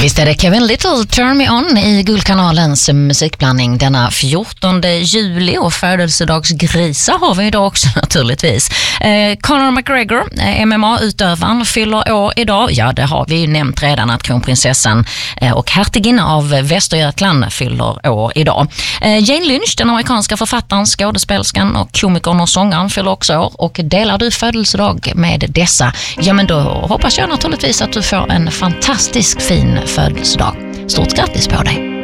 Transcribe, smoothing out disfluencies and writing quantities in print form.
Visst är det Kevin Little, Turn Me On i Guldkanalens musikblandning denna 14 juli, och födelsedagsgrisar har vi idag också naturligtvis. Conor McGregor, MMA-utövaren, fyller år idag. Ja, det har vi ju nämnt redan att kronprinsessan och hertiginna av Västergötland fyller år idag. Jane Lynch, den amerikanska författaren, skådespelskan och komikern och sångaren, fyller också år. Och delar du födelsedag med dessa, ja men då hoppas jag naturligtvis att du får en fantastisk fin födelsedag. Stort grattis på dig!